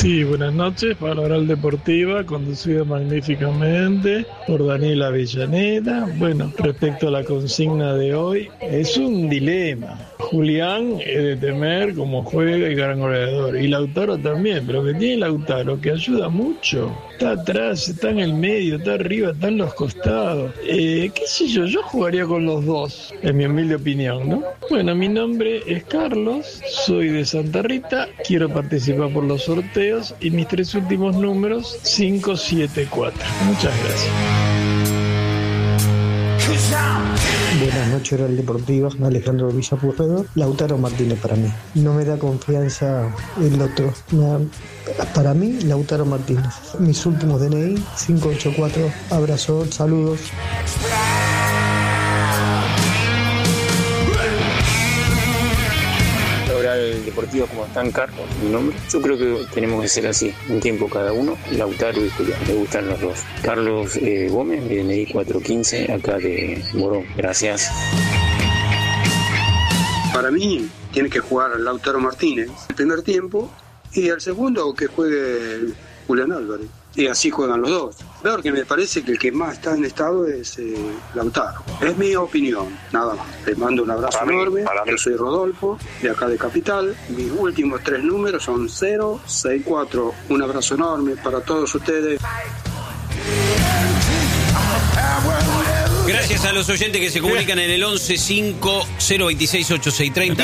Sí, buenas noches. Para Oral Deportiva, conducida magníficamente por Daniela Avellaneda. Bueno, respecto a la consigna de hoy, es un dilema. Julián es de temer como juega y gran goleador. Y Lautaro también, pero que tiene Lautaro, que ayuda mucho. Está atrás, está en el medio, está arriba, está en los costados. Qué sé yo jugaría con los dos, en mi humilde opinión, ¿no? Bueno, mi nombre es Carlos, soy de Santa Rita, quiero participar por los sorteos y mis 3 últimos números, 574. Muchas gracias. Buenas noches, Oral Deportiva, Alejandro Villapurredo. Lautaro Martínez para mí. No me da confianza el otro. Para mí, Lautaro Martínez. Mis últimos DNI, 584. Abrazo, saludos. Oral Deportiva, ¿cómo están, Carlos? Mi nombre. Yo creo que tenemos que ser así, un tiempo cada uno, Lautaro y Julián, me gustan los dos. Carlos Gómez, DNI 415, acá de Morón. Gracias. Para mí, tiene que jugar Lautaro Martínez el primer tiempo y el segundo que juegue Julián Álvarez. Y así juegan los dos. Peor que me parece que el que más está en estado es Lautaro. Es mi opinión, nada más. Les mando un abrazo enorme. Yo soy Rodolfo, de acá de Capital. Mis últimos 3 números son 064. Un abrazo enorme para todos ustedes. Gracias a los oyentes que se comunican en el 1150268630,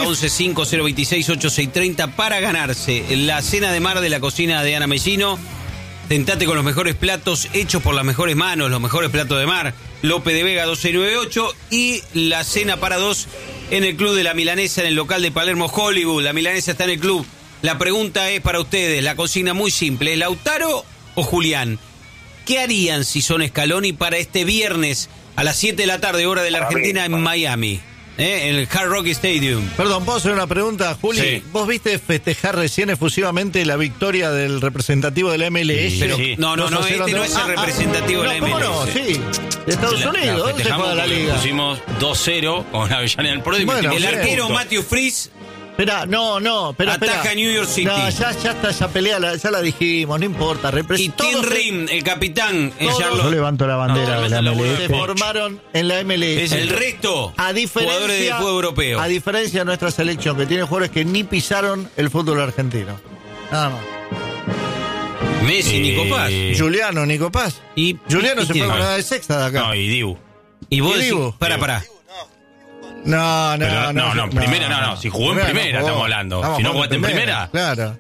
1150268630 para ganarse la cena de mar de la cocina de Ana Mellino. Tentate con los mejores platos hechos por las mejores manos, los mejores platos de mar. Lope de Vega 2698 y la cena para 2 en el Club de la Milanesa en el local de Palermo Hollywood. La Milanesa está en el club. La pregunta es para ustedes, la consigna muy simple, ¿Lautaro o Julián? ¿Qué harían si son Scaloni para este viernes a las 7 de la tarde, hora de la Argentina, en Miami? En el Hard Rock Stadium. Perdón, ¿puedo hacer una pregunta, Juli? Sí. ¿Vos viste festejar recién efusivamente la victoria del representativo de la MLS? Sí. Pero, no, este no es el representativo de la MLS. ¿Cómo no? Sí, de Estados Unidos. ¿Dónde se juega la liga? Pusimos 2-0 con Avellaneda en el próximo. Bueno, el arquero punto. Matthew Freeze Espera, ataca a New York City. No, ya está esa pelea, ya la dijimos, no importa. Y Tim Rim, el capitán en Charlotte. Yo levanto la bandera de la MLS. Se Poch. formaron en la MLS. El resto, jugadores del fútbol europeo. A diferencia de nuestra selección, que tiene jugadores que ni pisaron el fútbol argentino. Nada más. Messi, Nico Paz. Juliano, Nico Paz. Juliano se fue con la de sexta de acá. No, y Dibu. Y vos decís, pará. No, primera no. Si jugó en primera, estamos hablando. Si no jugaste en primera. Claro.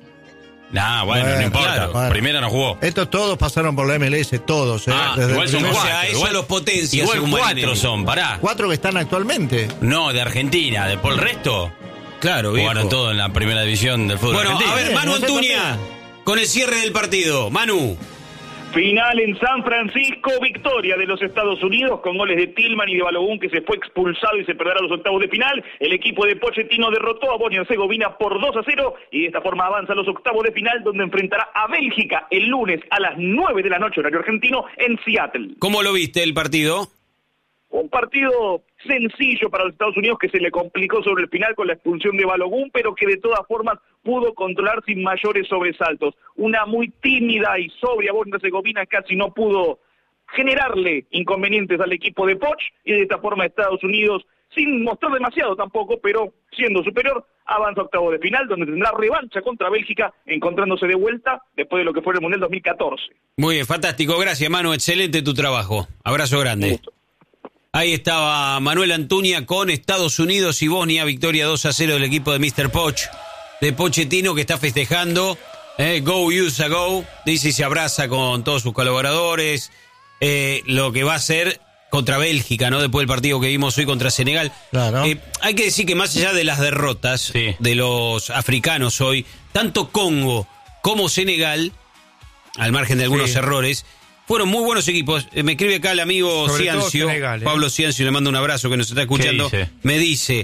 No importa. Claro. Primera no jugó. Estos todos pasaron por la MLS, todos. Igual son 4. Igual los potencias. Igual 4 son, pará. 4 que están actualmente. No, de Argentina. Por el resto, claro, jugaron todo en la primera división del fútbol argentino. A ver, Manu Antuña, con el cierre del partido. Manu. Final en San Francisco, victoria de los Estados Unidos con goles de Tillman y de Balogun, que se fue expulsado y se perderá los octavos de final. El equipo de Pochettino derrotó a Bosnia-Herzegovina por 2-0 y de esta forma avanza a los octavos de final, donde enfrentará a Bélgica el lunes a las 9 de la noche, horario argentino, en Seattle. ¿Cómo lo viste el partido? Un partido sencillo para los Estados Unidos que se le complicó sobre el final con la expulsión de Balogun, pero que de todas formas pudo controlar sin mayores sobresaltos. Una muy tímida y sobria Bosnia-Herzegovina casi no pudo generarle inconvenientes al equipo de Poch, y de esta forma Estados Unidos, sin mostrar demasiado tampoco, pero siendo superior, avanza a octavos de final, donde tendrá revancha contra Bélgica, encontrándose de vuelta después de lo que fue el Mundial 2014. Muy bien, fantástico. Gracias, Manu. Excelente tu trabajo. Abrazo grande. Ahí estaba Manuel Antuña con Estados Unidos y Bosnia, victoria 2-0 del equipo de Mr. Poch, de Pochettino, que está festejando. Go USA Go, dice y se abraza con todos sus colaboradores. Lo que va a hacer contra Bélgica, ¿no? Después del partido que vimos hoy contra Senegal. Claro. Hay que decir que más allá de las derrotas de los africanos hoy, tanto Congo como Senegal, al margen de algunos errores, fueron muy buenos equipos. Me escribe acá el amigo Ciancio, Senegal, Pablo Ciancio, le mando un abrazo, que nos está escuchando. Me dice,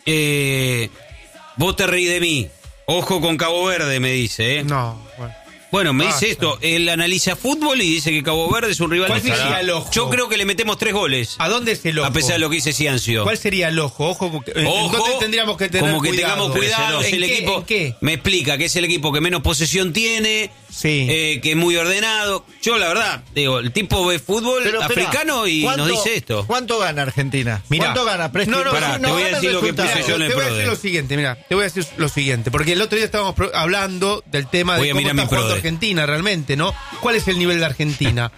vos te reí de mí, ojo con Cabo Verde, me dice. No, bueno. Bueno, me dice esto, él analiza fútbol y dice que Cabo Verde es un rival ¿Cuál difícil. sería el ojo? Yo creo que le metemos 3 goles. ¿A dónde es el ojo? A pesar de lo que dice Ciancio. ¿Cuál sería el ojo? Ojo, ¿dónde tendríamos que tener como que cuidado? tengamos cuidado. Es ¿En el qué? equipo, ¿En qué? me explica que es el equipo que menos posesión tiene, Sí. que es muy ordenado. Yo, la verdad, digo, el tipo ve fútbol Pero, espera, africano y ¿cuánto- nos dice esto. ¿Cuánto gana Argentina? Mirá. ¿Cuánto gana? Presti? No, Pará, te voy a gana decir lo que resultado. puse yo en el te voy a PRODE. decir lo siguiente, mira, te voy a decir lo siguiente, porque el otro día estábamos hablando del tema Voy de a cómo mirar está mi jugando PRODE. Argentina realmente, ¿no? ¿Cuál es el nivel de Argentina?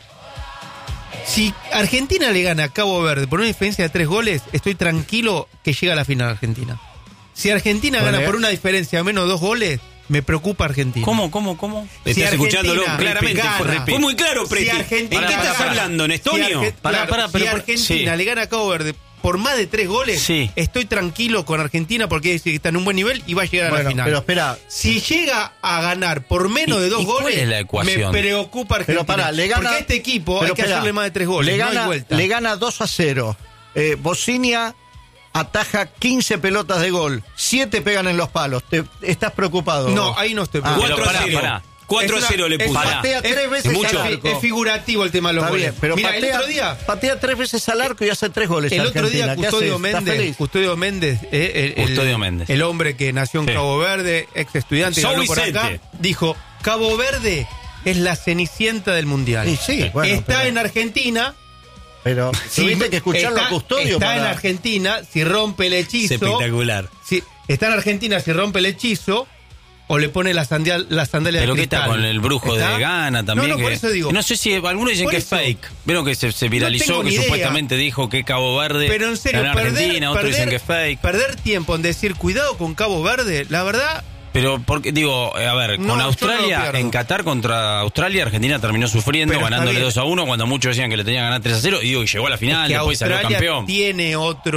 Si Argentina le gana a Cabo Verde por una diferencia de 3 goles, estoy tranquilo que llega a la final Argentina. Si Argentina Vale. gana por una diferencia de menos de 2 goles, me preocupa Argentina. ¿Cómo? Si Estás escuchándolo Argentina claramente. gana, Fue muy claro, Preti. si ¿En Argentina- qué estás Pará, hablando? ¿En Si estonio? si Argentina le gana a Cabo Verde por más de 3 goles, Sí. estoy tranquilo con Argentina porque es decir que está en un buen nivel y va a llegar a la Bueno, final. pero espera. Si llega a ganar por menos de 2 ¿Y cuál goles, es la ecuación? me preocupa Argentina. Pero pará, le gana. Porque a este equipo pero hay que espera, hacerle más de 3 goles, Le no gana, hay vuelta. le gana 2-0. Bosnia ataja 15 pelotas de gol. 7 pegan en los palos. ¿Estás preocupado? No, ahí no estoy preocupado. 4-0. 4-0 le puso. Patea 3 veces mucho. al arco. Es figurativo el tema de los Está goles. bien, pero Mira, patea, el otro día... patea 3 veces al arco y hace 3 goles. El otro día Argentina. ¿Qué haces? ¿Estás feliz? Custodio Méndez, Custodio Méndez. el hombre que nació en Sí. Cabo Verde, ex estudiante, que São habló por Vicente. acá, dijo, Cabo Verde es la cenicienta del Mundial. Sí, bueno, está pero- en Argentina. Pero tuviste que escucharlo a Custodio. Está para- en Argentina, si rompe el Es hechizo. espectacular. Si, está en Argentina, si rompe el hechizo, o le pone la sandalia Pero de ¿qué está cristal. con el brujo ¿Está? de Ghana también? No, que, por eso digo. No sé si algunos dicen Por que eso. es fake. Vieron que se viralizó, tengo que ni idea. supuestamente dijo que Cabo Verde Pero en serio, ganó a Argentina, otros dicen que es fake. perder tiempo en decir cuidado con Cabo Verde, la verdad, Pero, porque digo, a ver, No, con yo no Australia, lo pierdo. en Qatar contra Australia, Argentina terminó sufriendo, Pero está ganándole bien. 2-1, cuando muchos decían que le tenían que ganar 3-0, y digo, y llegó a la final, que después salió Australia campeón. tiene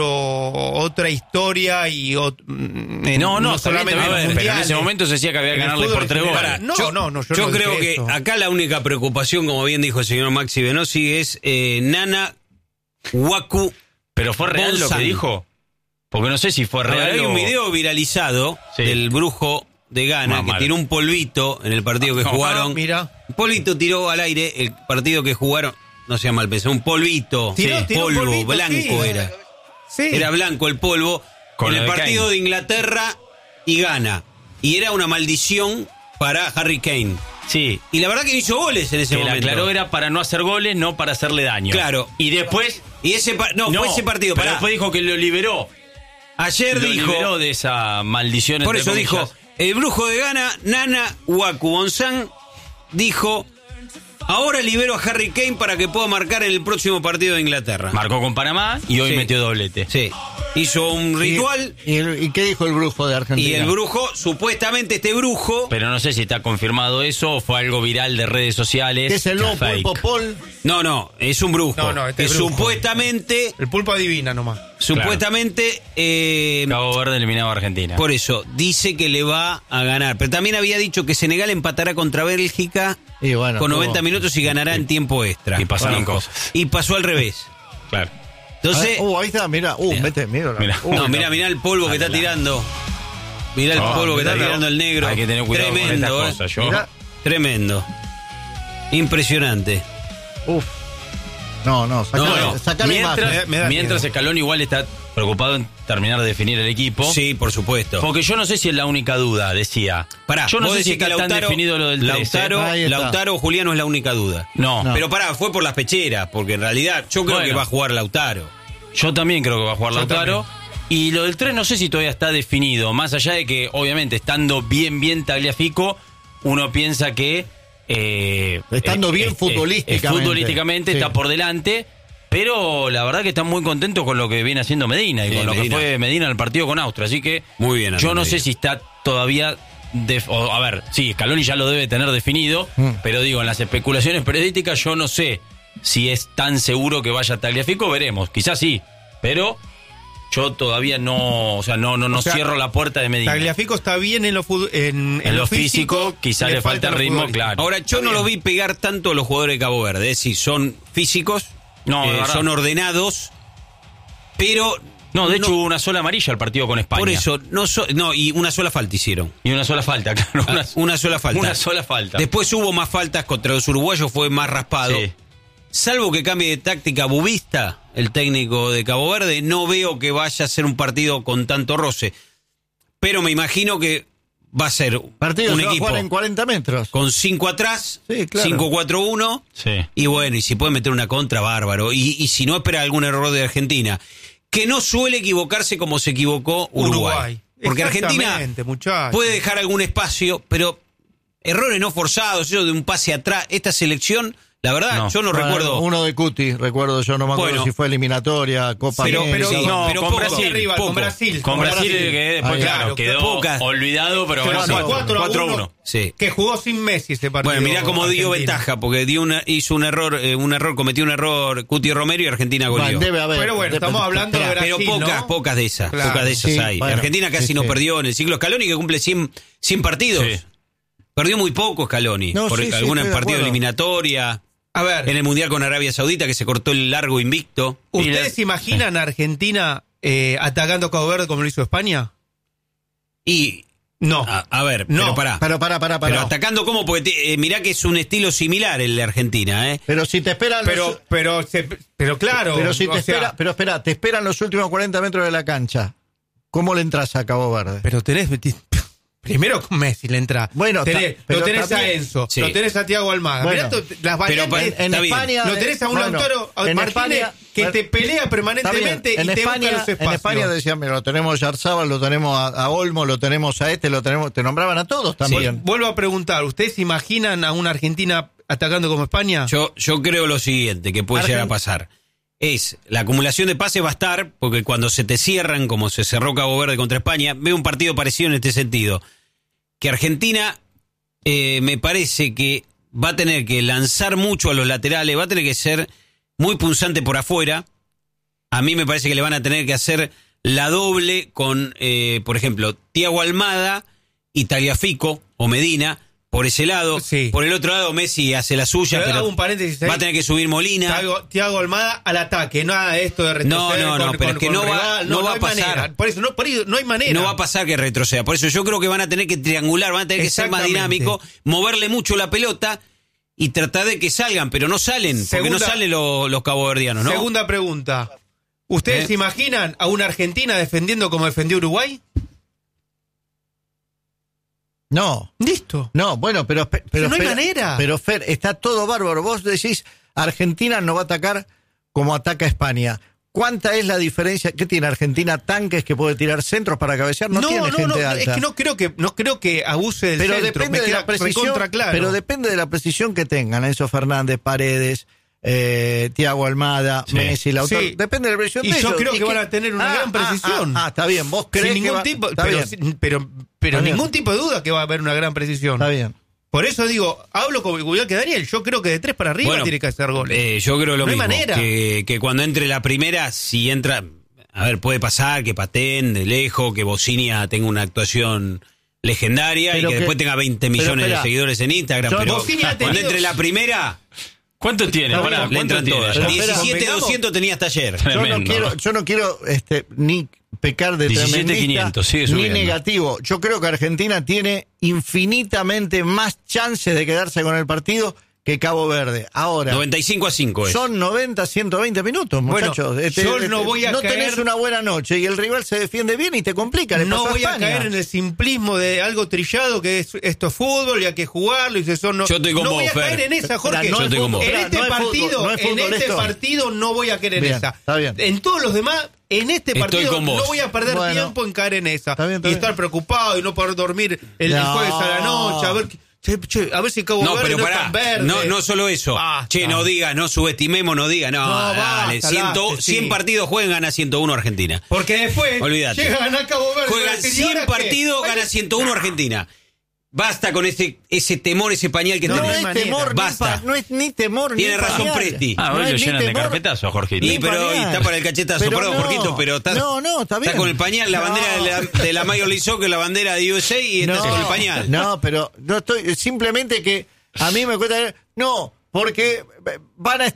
otra historia y No, está bien, solamente a ver, pero en mundiales. ese momento se decía que había que En el ganarle fútbol por 3 en goles. general. No, yo, no, yo yo no creo dije que eso. acá la única preocupación, como bien dijo el señor Maxi Venosi, es Nana Waku. Pero fue real lo Bonsan. que dijo. Porque no sé si fue real. Hay o- un video viralizado Sí. del brujo de Ghana Más que mal. tiró un polvito en el partido que No, jugaron. mira. Un polvito tiró al aire el partido que jugaron. No sea mal pensado, un polvito. Tiró un polvo, polvito, blanco sí. era. Sí. Era blanco el polvo. Con en lo el de partido Kane. de Inglaterra y Ghana. Y era una maldición para Harry Kane. Sí. Y la verdad que hizo goles en ese Que la momento. aclaró era para no hacer goles, no para hacerle daño. Claro. Y después... Y ese fue ese partido. Pero Pará. después dijo que lo liberó. Ayer Lo dijo. liberó de esa maldición. Por entre eso dijo, comillas. el brujo de Ghana, Nana Waku Bonsan, dijo, ahora libero a Harry Kane para que pueda marcar en el próximo partido de Inglaterra. Marcó con Panamá y hoy Sí. metió doblete. Sí. Hizo un ritual ¿Y qué dijo el brujo de Argentina? y el brujo, supuestamente este brujo, Pero no sé si está confirmado eso o fue algo viral de redes sociales. ¿Qué es el nuevo Fake. pulpo Paul? no, es un brujo. No, este que es brujo. supuestamente, El pulpo adivina nomás. Cabo Verde eliminado a Argentina. por eso, dice que le va a ganar. Pero también había dicho que Senegal empatará contra Bélgica Y bueno, con tuvo- 90 minutos y ganará en tiempo extra. Y pasaron Bueno, cosas. Y pasó al revés. Claro. Entonces, ahí está, mira. Mira. Mira. no, mirá el polvo que está tirando. Mirá el No, polvo que está mirá, tirando el negro. Hay que tener cuidado Tremendo, con estas cosas. Yo, Mirá. Tremendo. Impresionante. Uf. No, No, sacá la imagen. mientras, mientras Scaloni igual está preocupado en terminar de definir el equipo. Sí, por supuesto. Porque yo no sé si es la única duda, decía. Pará, yo no vos sé si decís está tan definido lo del 3, Ahí está. Lautaro o Juliano es la única duda. No. No. Pero pará, fue por las pecheras, porque en realidad yo creo Bueno. que va a jugar Lautaro. Yo también creo que va a jugar Yo Lautaro. Y lo del 3 no sé si todavía está definido. Más allá de que, obviamente, estando bien Tagliafico, uno piensa que... Estando bien futbolísticamente. futbolísticamente Sí. está por delante. Pero la verdad que están muy contentos con lo que viene haciendo Medina y Sí, con lo Medina. que fue Medina en el partido con Austria. Así que Muy bien, yo no Medina. sé si está todavía... a ver, sí, Scaloni ya lo debe tener definido, pero digo, en las especulaciones periodísticas yo no sé si es tan seguro que vaya Tagliafico, veremos, quizás sí, pero yo todavía no, o sea, no sea, cierro la puerta de Medina. Tagliafico está bien en En lo físico, quizá le falta lo ritmo, futbolístico. claro. Ahora, yo no lo vi pegar tanto a los jugadores de Cabo Verde. Es decir, son físicos, No, de verdad. son ordenados, pero No, de hecho hubo una sola amarilla al partido con España. Por eso, y una sola falta hicieron. Y una sola falta, claro. Una sola falta. Una sola falta. Después hubo más faltas contra los uruguayos, fue más raspado. Sí. Salvo que cambie de táctica Bubista, el técnico de Cabo Verde, no veo que vaya a ser un partido con tanto roce. Pero me imagino que va a ser Partido un se va a equipo jugar en 40 metros. con 5 atrás, Sí, claro. 5-4-1, Sí. y bueno, y si puede meter una contra, bárbaro. Y si no, espera algún error de Argentina, que no suele equivocarse como se equivocó Uruguay. Porque Argentina Exactamente, muchachos. puede dejar algún espacio, pero errores no forzados, eso de un pase atrás, esta selección, la verdad, No. yo no Bueno, recuerdo. Uno de Cuti, recuerdo yo, no me acuerdo Bueno. si fue eliminatoria, Copa Pero- América. sí, No, pero con poco, Brasil. Arriba, poco. con Brasil. Con Brasil, que después, Ahí, claro, claro, quedó pocas. olvidado, pero Pero bueno, 4-1. Sí. Que jugó sin Messi ese partido. Bueno, mirá cómo dio Argentina. ventaja, porque cometió un error Cuti Romero y Argentina goleó. Debe haber. Pero bueno, estamos hablando de Brasil, Pero ¿no? pocas de esas, Claro. pocas de esas Sí, hay. bueno, Argentina casi sí, no sí. perdió en el ciclo Scaloni, que cumple 100 partidos. Sí. Perdió muy poco Scaloni, No, por sí, sí, algún estoy de partido acuerdo. eliminatoria, A ver, en el Mundial con Arabia Saudita, que se cortó el largo invicto. ¿ustedes se imaginan a Argentina atacando a Cabo Verde como lo hizo España? Y, No. a ver, No. pero pará. Para. Pero atacando cómo, porque mirá que es un estilo similar el de Argentina, ¿eh? Pero si te esperan Pero claro. pero si te o sea, espera, pero espera, te esperan los últimos 40 metros de la cancha. ¿Cómo le entras a Cabo Verde? Pero tenés. Primero con Messi le entra. Bueno, lo tenés también- a Enzo, Sí. lo tenés a Thiago Almada. Bueno, Mirá las pero variantes. en Está bien. España Lo tenés a un bueno, Lautaro en Martínez España, que bueno, te pelea permanentemente está bien. y te busca los espacios. En España decían, mira, lo tenemos a Yarzábal, lo tenemos a Olmo, lo tenemos a lo tenemos, te nombraban a todos también. Vuelvo a preguntar, ¿ustedes se imaginan a una Argentina atacando como España? Yo creo lo siguiente que puede llegar a pasar. Es, la acumulación de pases va a estar, porque cuando se te cierran, como se cerró Cabo Verde contra España, veo un partido parecido en este sentido. Que Argentina me parece que va a tener que lanzar mucho a los laterales, va a tener que ser muy punzante por afuera. A mí me parece que le van a tener que hacer la doble con, por ejemplo, Thiago Almada y Tagliafico o Medina por ese lado. Sí. Por el otro lado Messi hace la suya, Pero hago pero un paréntesis ahí. va a tener que subir Molina. Thiago Almada al ataque, nada de esto de retroceder. No, pero es que no va a hay pasar. manera. Por eso no hay manera. No va a pasar que retroceda. Por eso yo creo que van a tener que triangular, van a tener que ser más Exactamente. dinámico, moverle mucho la pelota y tratar de que salgan, pero no salen, porque Segunda- no salen los caboverdianos, ¿no? Segunda pregunta. ¿Ustedes se imaginan a una Argentina defendiendo como defendió Uruguay? No, Listo. no, bueno, pero no hay espera, manera. Pero Fer, está todo bárbaro. Vos decís, Argentina no va a atacar como ataca España. ¿Cuánta es la diferencia? ¿Qué tiene Argentina? ¿Tanques que puede tirar centros para cabecear? No tiene gente alta. Es que no creo que abuse del pero centro. depende Me de queda la precisión, recontra claro. pero depende de la precisión que tengan Enzo Fernández, Paredes, Thiago Almada, Sí. Messi, Lautaro. Sí. Depende de la precisión Y de yo ellos. creo que van a tener una gran precisión. Está bien. Vos crees Sin que ningún va- tipo, está pero, bien. pero Está ningún bien. tipo de duda que va a haber una gran precisión. Está bien. Por eso digo, hablo como igual que Daniel. Yo creo que de 3 para arriba Bueno, tiene que hacer goles. yo creo lo No hay mismo, manera. que cuando entre la primera, si entra, a ver, puede pasar que pateen de lejos, que Bocinia tenga una actuación legendaria Pero y que que- después tenga 20 pero millones espera. de seguidores en Instagram, Yo- pero Bocinia ha cuando tenido- entre la primera, ¿Cuánto tiene? Está Pará, bien, le ¿cuánto entran tiene? todas. Pero espera, 17.200 tenía hasta ayer. Tremendo. Yo no quiero ni pecar de 17.500, tremendista sigue ni subiendo. negativo. Yo creo que Argentina tiene infinitamente más chances de quedarse con el partido que Cabo Verde. Ahora, 95-5 es. son 90, 120 minutos, Bueno, muchachos. yo no voy a no caer- tenés una buena noche y el rival se defiende bien y te complica. Le No pasó voy a España. caer en el simplismo de algo trillado que es esto es fútbol y hay que jugarlo y eso no. Yo estoy con no vos, voy a Fer. caer en esa, Jorge. No Yo estoy con vos. En Esperá, este no es partido, fútbol, no es fútbol en este esto. partido no voy a caer en Bien, esa. está bien. En todos los demás, en este Estoy partido con vos. no voy a perder Bueno. tiempo en caer en esa. Está bien, está y bien. estar preocupado y no poder dormir el No. jueves a la noche, a ver a ver si Cabo No, Verde pero no pará, es tan verde. no solo eso. Basta. Che, no digas, no subestimemos, no digas, no, dale. basta, 100 sí. partidos juegan, gana 101 Argentina. Porque después Olvídate. llegan a Cabo Verde. Juegan ¿y ahora 100 qué? partidos, gana 101 Argentina. Basta con ese temor, ese pañal que No tenés. es manera. temor, Basta. no es ni temor Tiene ni razón pañal. Presti. Ah, No hoy es lo ni llenan de temor, carpetazo, Jorgito. Y pero pañal. está para el cachetazo, Pero perdón, no. Jorgito, pero está, No, está bien. con el pañal, la No. bandera de la Major League Soccer, la bandera de USA y estás con el pañal. No, pero no estoy. Simplemente que a mí me cuesta. No, porque van a estar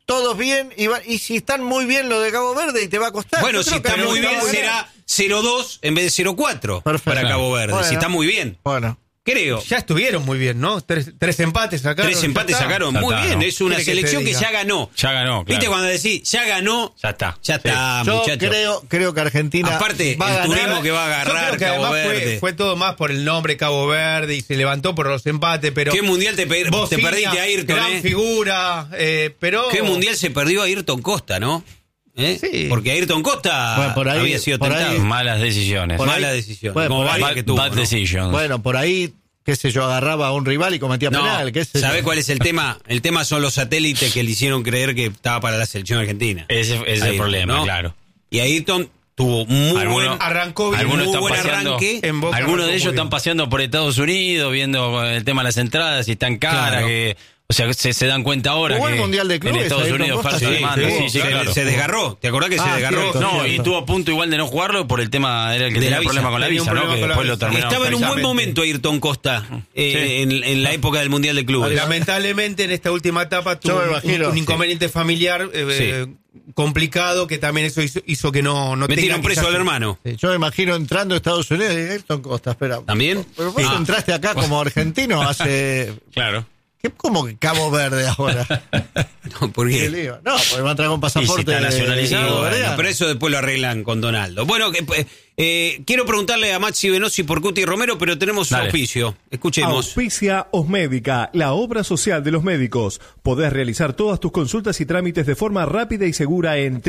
todos bien, y si están muy bien los de Cabo Verde, y te va a costar. Bueno, Yo si creo que está muy bien, Argentina- será 0-2 en vez de 0-4 para Cabo Verde. Bueno. Si está muy bien. Bueno. Creo. Ya estuvieron muy bien, ¿no? Tres empates sacaron. 3 empates sacaron. Muy bien. Es una selección que ya ganó. Ya ganó, claro. ¿Viste cuando decís, ya ganó? Ya está. Ya está, Yo muchachos. creo que Argentina Aparte, va a el ganar. turismo que va a Yo agarrar creo que Cabo además Verde. fue todo más por el nombre Cabo Verde y se levantó por los empates, pero... ¿Qué mundial te Bocina, perdiste a Ayrton, gran figura, pero... ¿Qué mundial se perdió a Ayrton Costa, no? Sí. Porque Ayrton Costa Bueno, por ahí- había sido por ahí- tentado. Malas decisiones. Por ahí- Mala decisión. Bueno, como por ahí- varias que tuvo. Bad ¿no? decisions. Bueno, por ahí, qué sé yo, agarraba a un rival y cometía No, penal, qué sé yo. ¿sabe cuál es el tema? El tema son los satélites que le hicieron creer que estaba para la selección argentina. Ese es el Ayrton, problema, ¿no? claro. Y Ayrton tuvo muy Algunos- buen... Arrancó bien. Algunos muy están buen paseando, arranque. En Boca algunos arrancó de ellos muy están bien. paseando por Estados Unidos, viendo el tema de las entradas, y están caras, Claro. que, o sea, se dan cuenta ahora Jugó que el Mundial de Clubes, en Estados Ayrton Unidos Costa, Farsa sí, demanda, sí, sí, claro. Se desgarró. ¿Te acordás que se desgarró? cierto. No, y Cierto. estuvo a punto igual de no jugarlo por el tema, era el que De tenía la visa. problema con la Tenía un visa, ¿no? problema Que con la después lo visa. terminaron Estaba en un buen Precisamente. momento Ayrton Costa en la época del Mundial de Clubes. Lamentablemente en esta última etapa Yo tuvo me imagino, un sí. inconveniente familiar complicado que también eso hizo que no Metieron tenga preso quizás- al hermano. Sí, yo me imagino entrando a Estados Unidos y Ayrton Costa, espera. ¿También? Pero vos entraste acá como argentino hace... Claro. ¿Qué, ¿Cómo que Cabo Verde ahora? No, ¿por ¿Qué qué? lío? No, porque va a entrar con Y pasaporte si está nacionalizado, de- Bueno, de- pero eso después lo arreglan con Donaldo. Bueno, quiero preguntarle a Maxi Venosi por Cuti Romero, pero tenemos un Dale. auspicio. Escuchemos. Auspicia Osmédica, la obra social de los médicos. Podés realizar todas tus consultas y trámites de forma rápida y segura en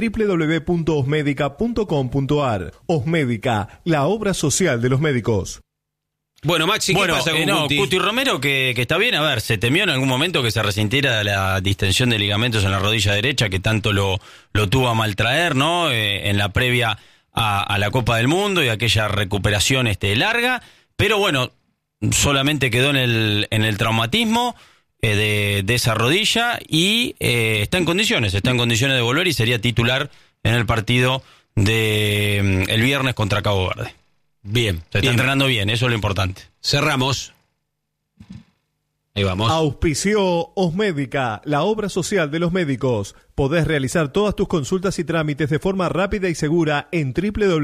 www.osmedica.com.ar. Osmédica, la obra social de los médicos. Bueno, Maxi, ¿qué Bueno, pasa con Cuti? Cuti Romero que está bien. A ver, se temió en algún momento que se resintiera la distensión de ligamentos en la rodilla derecha, que tanto lo tuvo a maltraer, ¿no? En la previa a la Copa del Mundo y aquella recuperación larga. Pero bueno, solamente quedó en el traumatismo de esa rodilla y está en condiciones de volver y sería titular en el partido de el viernes contra Cabo Verde. Bien. Se está entrenando bien, eso es lo importante. Cerramos. Ahí vamos. Auspició Osmédica, la obra social de los médicos. Podés realizar todas tus consultas y trámites de forma rápida y segura en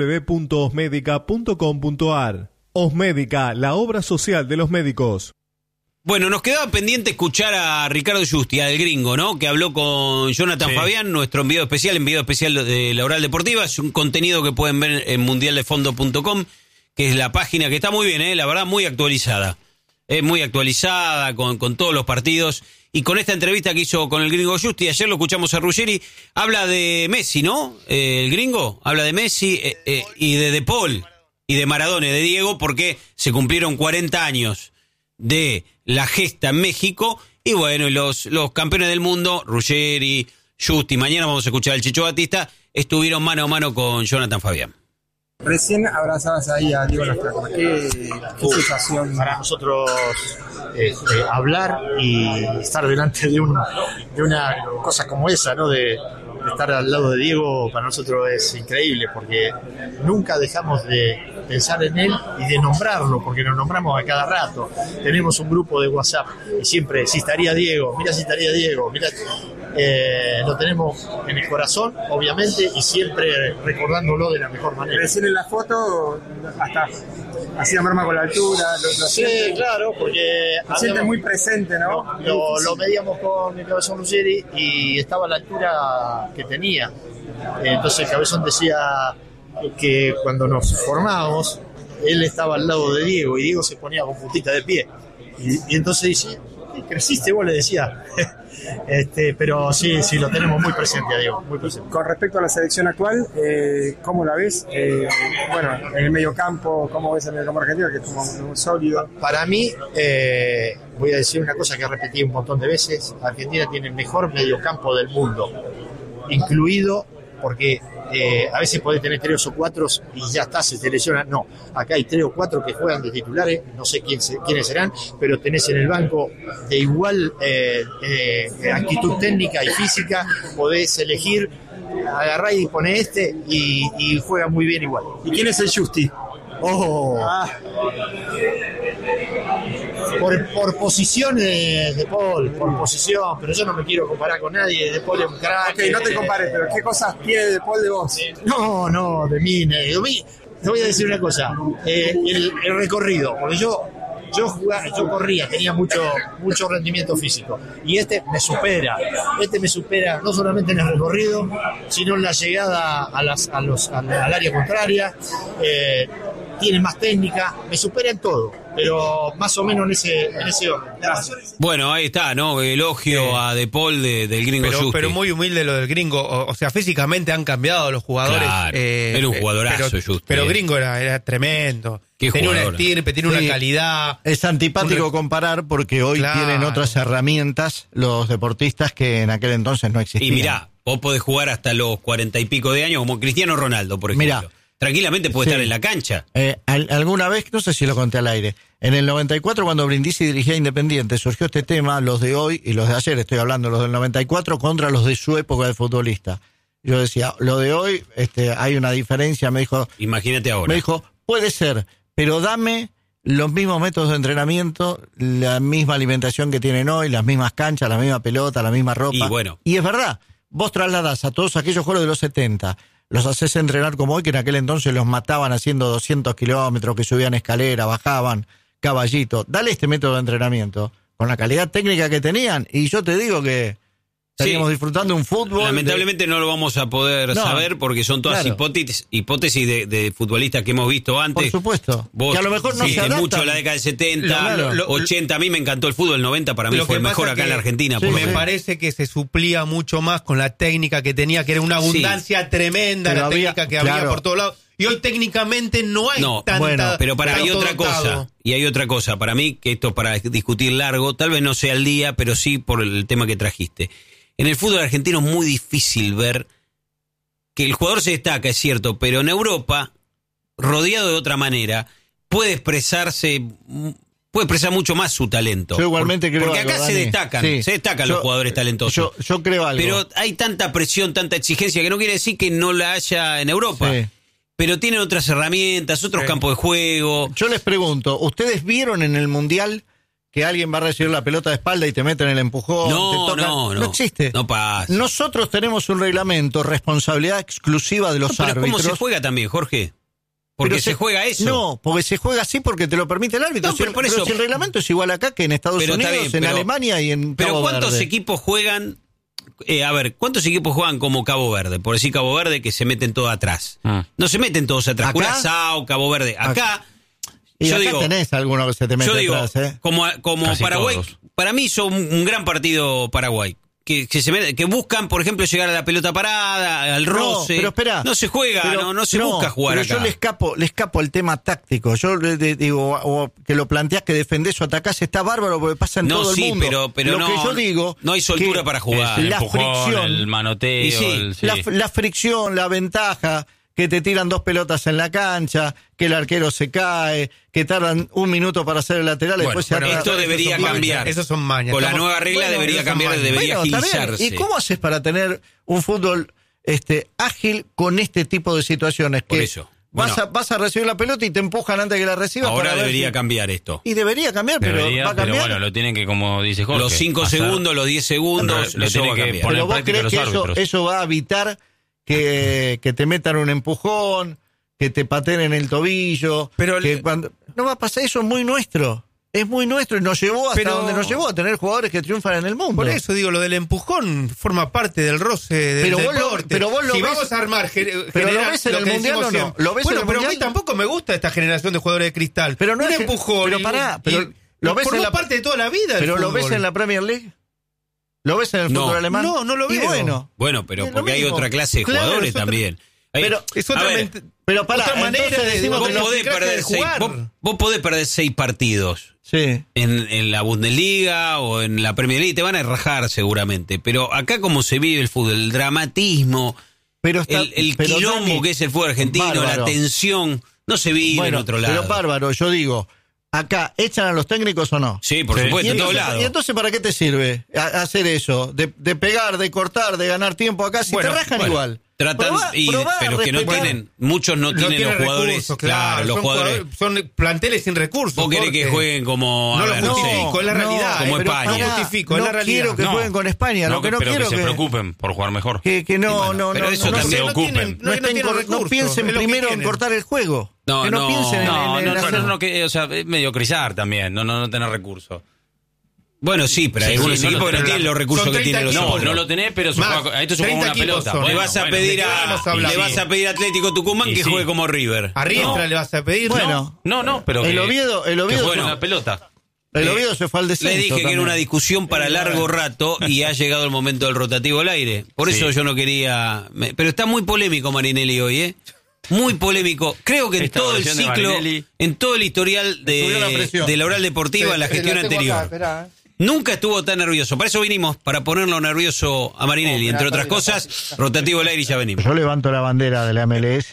www.osmedica.com.ar. Osmédica, la obra social de los médicos. Bueno, nos quedaba pendiente escuchar a Ricardo Justi, al gringo, ¿no? Que habló con Jonathan Sí. Fabián, nuestro enviado especial de La Oral Deportiva. Es un contenido que pueden ver en mundialdefondo.com, que es la página que está muy bien, la verdad, muy actualizada. Es muy actualizada con todos los partidos. Y con esta entrevista que hizo con el gringo Justi, ayer lo escuchamos a Ruggeri, habla de Messi, ¿no? El gringo habla de Messi y de Paul y de Maradona, de Diego, porque se cumplieron 40 años de la gesta en México. Y bueno, y los campeones del mundo, Ruggeri, Justi, mañana vamos a escuchar al Chicho Batista, estuvieron mano a mano con Jonathan Fabián. Recién abrazabas ahí a Diego Lastra. ¿Qué sensación? Para nosotros hablar y estar delante de una cosa como esa, ¿no? De estar al lado de Diego, para nosotros es increíble, porque nunca dejamos de pensar en él y de nombrarlo, porque nos nombramos a cada rato. Tenemos un grupo de WhatsApp y siempre, si estaría Diego, mira si estaría Diego, mira. Lo tenemos en el corazón, obviamente, y siempre recordándolo de la mejor manera. Recién en la foto hasta hacía merma con la altura. Sí, claro, porque se siente muy presente, ¿no? Lo medíamos con el Cabezón Ruggeri y estaba a la altura que tenía. Entonces el Cabezón decía que cuando nos formábamos, él estaba al lado de Diego y Diego se ponía con puntita de pie. Y entonces dice, creciste, vos le decía. Pero sí, lo tenemos muy presente a Diego, muy presente. Con respecto a la selección actual, ¿cómo la ves? Bueno, en el mediocampo, ¿cómo ves el mediocampo argentino? Que es como un sólido. Para mí, voy a decir una cosa que he repetido un montón de veces: Argentina tiene el mejor mediocampo del mundo, incluido porque a veces podés tener 3 o 4 y ya está, se te lesiona. No, acá hay 3 o 4 que juegan de titulares, no sé quiénes serán, pero tenés en el banco de igual actitud técnica y física, podés elegir, agarrá y poné y juega muy bien igual. ¿Y quién es el Justi? ¡Oh! por posición de Paul, por posición, pero yo no me quiero comparar con nadie. De Paul es un crack. Ok, no te compares, pero ¿qué cosas tiene De Paul de vos? No, de mí. Te voy a decir una cosa, el recorrido, porque yo corría, tenía mucho rendimiento físico, y este me supera no solamente en el recorrido, sino en la llegada al área contraria, tiene más técnica, me supera en todo, pero más o menos en ese orden. Gracias. Bueno, ahí está, ¿no? Elogio a De Paul del gringo Justi. Pero muy humilde lo del gringo, o sea, físicamente han cambiado los jugadores. Claro, era un jugadorazo Justi. Pero gringo era tremendo. Tenía una estirpe, tiene una calidad. Es antipático comparar porque hoy tienen otras herramientas los deportistas que en aquel entonces no existían. Y mirá, vos podés jugar hasta los 40 y pico de años, como Cristiano Ronaldo, por ejemplo. Mirá, tranquilamente puede estar en la cancha. Alguna vez, no sé si lo conté al aire, en el 94 cuando Brindisi dirigía Independiente surgió este tema, los de hoy y los de ayer, estoy hablando los del 94 contra los de su época de futbolista. Yo decía, lo de hoy hay una diferencia, me dijo. Imagínate ahora. Me dijo, puede ser, pero dame los mismos métodos de entrenamiento, la misma alimentación que tienen hoy, las mismas canchas, la misma pelota, la misma ropa. Y es verdad, vos trasladás a todos aquellos jugadores de los 70, los haces entrenar como hoy, que en aquel entonces los mataban haciendo 200 kilómetros, que subían escalera, bajaban, caballito. Dale este método de entrenamiento, con la calidad técnica que tenían, y yo te digo que estaríamos disfrutando un fútbol. Lamentablemente no lo vamos a poder saber porque son todas hipótesis de futbolistas que hemos visto antes. Por supuesto. Vos, que a lo mejor no se adaptan. Mucho la década de 70, 80. A mí me encantó el fútbol, el 90 para mí fue el mejor acá en la Argentina. Me parece que se suplía mucho más con la técnica que tenía, que era una abundancia tremenda, la técnica que había por todos lados. Y hoy técnicamente no hay tanta. Bueno, pero hay otra cosa. Y hay otra cosa. Para mí, que esto para discutir largo, tal vez no sea el día, pero sí por el tema que trajiste. En el fútbol argentino es muy difícil ver que el jugador se destaca, es cierto, pero en Europa, rodeado de otra manera, puede expresar mucho más su talento. Yo igualmente creo porque acá algo, se destacan los jugadores talentosos. Yo creo algo. Pero hay tanta presión, tanta exigencia, que no quiere decir que no la haya en Europa. Sí. Pero tienen otras herramientas, otros campos de juego. Yo les pregunto, ¿ustedes vieron en el Mundial que alguien va a recibir la pelota de espalda y te meten el empujón? No existe. No pasa. Nosotros tenemos un reglamento, responsabilidad exclusiva de los árbitros. ¿Cómo se juega también, Jorge? Porque se juega eso. No, porque se juega así porque te lo permite el árbitro. Pero si el reglamento es igual acá que en Estados Unidos, en Alemania y en Cabo Verde. Pero ¿cuántos equipos juegan? ¿Cuántos equipos juegan como Cabo Verde? Por decir Cabo Verde, que se meten todos atrás. No se meten todos atrás. Curazao, Cabo Verde. Acá... Y yo acá tenés alguno que se te mete atrás, como Casi Paraguay, todos. Para mí hizo un gran partido Paraguay. Que buscan, por ejemplo, llegar a la pelota parada, al roce. Pero espera, no se juega, no se busca jugar pero acá. Yo le escapo al tema táctico. Yo le digo, o que lo planteás, que defendés o atacás, está bárbaro porque pasa en todo el mundo. Pero lo que yo digo, no hay soltura para jugar. El la empujón, fricción, el manoteo, la fricción, la ventaja, que te tiran dos pelotas en la cancha, que el arquero se cae, que tardan un minuto para hacer el lateral. Esto debería cambiar. Esos son mañas. Con la nueva regla debería cambiar, debería agilizarse. ¿Y cómo haces para tener un fútbol ágil con este tipo de situaciones? Por eso. Vas a recibir la pelota y te empujan antes de que la recibas. Ahora debería cambiar esto. Y debería cambiar, pero va a cambiar. Pero bueno, lo tienen que, como dice Jorge, los 5 segundos, los 10 segundos, lo tienen que poner pero en vos práctica crees los que árbitros. eso va a evitar que te metan un empujón, que te pateen en el tobillo, no va a pasar. Eso es muy nuestro. Es muy nuestro y nos llevó hasta donde nos llevó, a tener jugadores que triunfan en el mundo. Por eso digo, lo del empujón forma parte del roce del deporte. Pero vos lo si ves, vos a armar pero lo ves en el Mundial o no. ¿Lo ves en el pero Mundial? a mí tampoco me gusta esta generación de jugadores de cristal. Pero no un es empujón. Pero lo ves formó parte de toda la vida. Pero lo ves en la Premier League. ¿Lo ves en el fútbol alemán? No lo veo. Bueno, pero porque hay otra clase de jugadores también. Pero es otra otra manera de decir vos podés perder 6 partidos en la Bundesliga o en la Premier League, te van a rajar seguramente, pero acá como se vive el fútbol, el dramatismo, el quilombo que es el fútbol argentino, bárbaro. La tensión, no se vive en otro lado. Pero bárbaro, yo digo, acá, ¿echan a los técnicos o no? Sí, por supuesto, en todos lados. ¿Y entonces para qué te sirve hacer eso? De pegar, de cortar, de ganar tiempo acá, si te rajan igual. Tratan, pero que no tienen, muchos no tienen los jugadores, recursos, claro, los jugadores. Son planteles sin recursos. Vos querés que jueguen como... No lo justifico, es la realidad. Como España. No justifico, es la realidad. Quiero que jueguen con España, lo que no pero quiero que se preocupen por jugar mejor. Que no se ocupen. No piensen primero en cortar el juego. No piensen en o sea, es medio crisar también, no tener recursos. Bueno, sí, pero hay algunos equipos que no tienen los recursos que tienen los otros. No lo tenés, pero esto se juega con una pelota. Le vas a pedir a Atlético Tucumán que juegue como River. A Riestra le vas a pedir. Bueno, no, pero el Oviedo juega una pelota. El Oviedo se fue al descenso. Le dije también. que era una discusión para largo rato y ha llegado el momento del rotativo al aire. Por eso yo no quería... Pero está muy polémico Marinelli hoy, ¿eh? Muy polémico. Creo que en todo el ciclo, en todo el historial de la Oral Deportiva, la gestión anterior... Nunca estuvo tan nervioso. Para eso vinimos, para ponerlo nervioso a Marinelli. Entre otras cosas, rotativo al aire y ya venimos. Yo levanto la bandera de la MLS.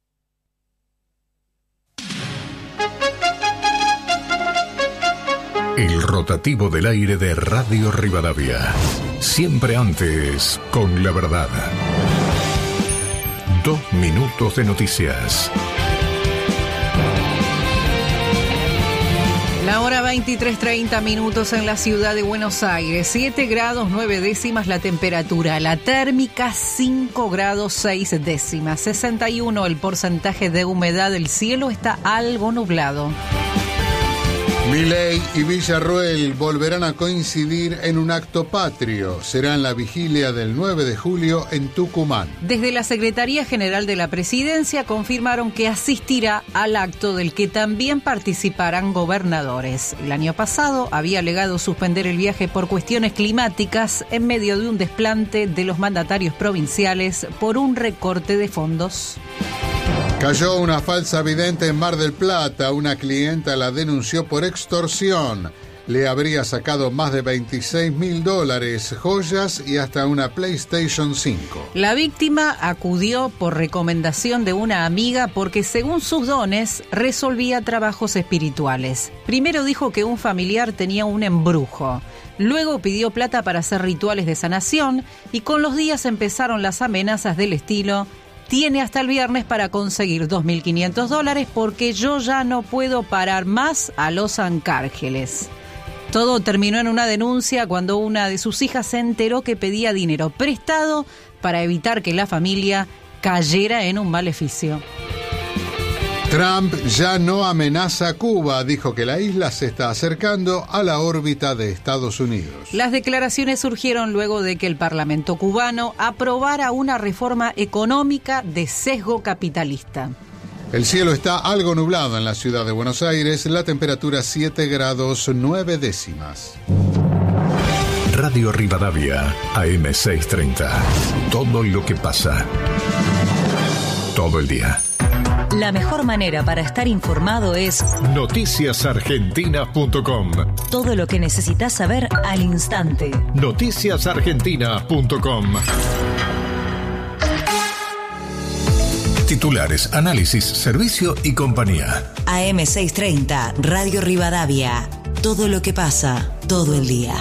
El rotativo del aire de Radio Rivadavia. Siempre antes, con la verdad. 2 minutos de noticias. La hora 23:30 minutos en la ciudad de Buenos Aires. 7 grados 9 décimas la temperatura. La térmica 5 grados 6 décimas. 61 el porcentaje de humedad. El cielo está algo nublado. Milei y Villarroel volverán a coincidir en un acto patrio. Será en la vigilia del 9 de julio en Tucumán. Desde la Secretaría General de la Presidencia confirmaron que asistirá al acto del que también participarán gobernadores. El año pasado había alegado suspender el viaje por cuestiones climáticas en medio de un desplante de los mandatarios provinciales por un recorte de fondos. Cayó una falsa vidente en Mar del Plata. Una clienta la denunció por extorsión. Le habría sacado más de $26.000, joyas y hasta una PlayStation 5. La víctima acudió por recomendación de una amiga porque, según sus dones, resolvía trabajos espirituales. Primero dijo que un familiar tenía un embrujo. Luego pidió plata para hacer rituales de sanación y con los días empezaron las amenazas del estilo: tiene hasta el viernes para conseguir $2.500 porque yo ya no puedo parar más a los Ancárgeles. Todo terminó en una denuncia cuando una de sus hijas se enteró que pedía dinero prestado para evitar que la familia cayera en un maleficio. Trump ya no amenaza a Cuba, dijo que la isla se está acercando a la órbita de Estados Unidos. Las declaraciones surgieron luego de que el Parlamento cubano aprobara una reforma económica de sesgo capitalista. El cielo está algo nublado en la ciudad de Buenos Aires, la temperatura 7 grados 9 décimas. Radio Rivadavia, AM 630. Todo lo que pasa. Todo el día. La mejor manera para estar informado es noticiasargentina.com. Todo lo que necesitas saber al instante. Noticiasargentina.com. Titulares, análisis, servicio y compañía. AM 630, Radio Rivadavia. Todo lo que pasa, todo el día.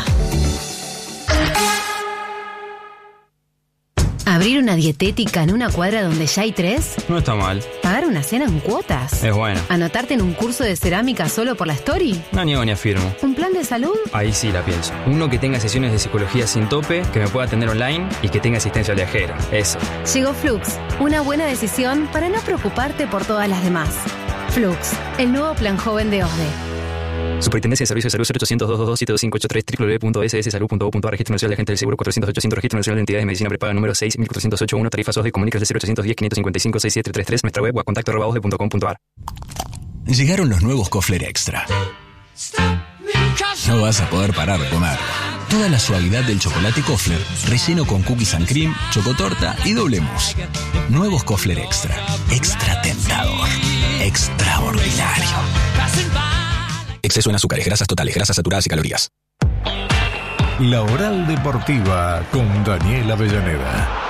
¿Abrir una dietética en una cuadra donde ya hay 3? No está mal. ¿Pagar una cena en cuotas? Es bueno. ¿Anotarte en un curso de cerámica solo por la story? No niego ni afirmo. ¿Un plan de salud? Ahí sí la pienso. Uno que tenga sesiones de psicología sin tope, que me pueda atender online y que tenga asistencia viajera. Eso. Llegó Flux, una buena decisión para no preocuparte por todas las demás. Flux, el nuevo plan joven de OSDE. Superintendencia de Servicios de Salud 0800-222-7583 www.sssalud.gov.ar. Registro Nacional de Agentes del Seguro 400-800. Registro Nacional de Entidades de Medicina Prepaga número 6.408.1. Tarifas OSDE. Comunicas de 0810-555-6733. Nuestra web o a contacto@osde.com.ar. Llegaron los nuevos Kofler Extra. No vas a poder parar de comer. Toda la suavidad del chocolate Kofler, relleno con cookies and cream, chocotorta y doble mousse. Nuevos Kofler Extra. Extra tentador. Extraordinario. Exceso en azúcares, grasas totales, grasas saturadas y calorías. La Oral Deportiva con Daniel Avellaneda.